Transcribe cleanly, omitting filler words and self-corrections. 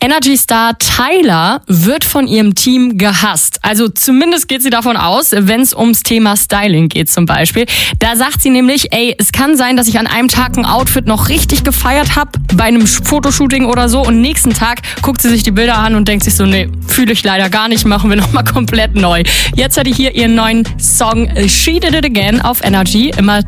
Energy-Star Tyler wird von ihrem Team gehasst. Also zumindest geht sie davon aus, wenn es ums Thema Styling geht zum Beispiel. Da sagt sie nämlich, es kann sein, dass ich an einem Tag ein Outfit noch richtig gefeiert habe, bei einem Fotoshooting oder so, und nächsten Tag guckt sie sich die Bilder an und denkt sich so, nee, fühle ich leider gar nicht, machen wir nochmal komplett neu. Jetzt hat sie hier ihren neuen Song She Did It Again auf Energy, immer